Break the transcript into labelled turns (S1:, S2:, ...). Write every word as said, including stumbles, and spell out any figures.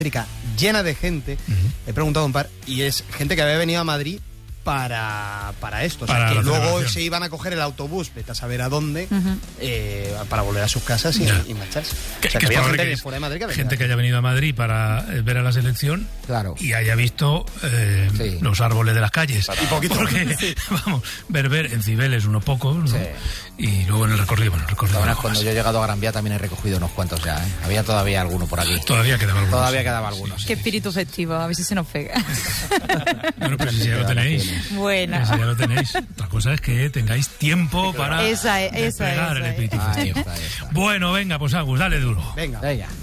S1: llena de gente. Uh-huh. He preguntado un par y es gente que había venido a Madrid para, para esto, o sea, para que luego se iban a coger el autobús, vete a saber a dónde, uh-huh. eh, para volver a sus casas y, y marcharse.
S2: Que,
S1: o sea,
S2: que
S1: que había
S2: gente
S1: que fuera de Madrid que venía.
S2: Gente que haya venido a Madrid para ver a la selección,
S3: claro,
S2: y haya visto eh, sí. los árboles de las calles.
S1: Y poquito.
S2: Porque, sí. vamos, ver, ver en Cibeles unos pocos, ¿no? Sí. Y luego en el recorrido, bueno, el recorrido.
S3: Ahora, cuando más. yo he llegado a Gran Vía también he recogido unos cuantos ya, ¿eh? Había todavía alguno por aquí.
S2: Todavía quedaba alguno.
S3: Todavía quedaba alguno.
S4: Sí. Qué espíritu festivo, a ver si se nos pega.
S2: Bueno, pero si ya lo tenéis.
S4: Buena.
S2: Si ya lo tenéis. Otra cosa es que tengáis tiempo para
S4: esa es, esa
S2: despegar
S4: es,
S2: el espíritu
S4: esa
S2: festivo.
S3: Ahí está, ahí está.
S2: Bueno, venga, pues Agus, dale duro.
S1: Venga.
S3: Venga.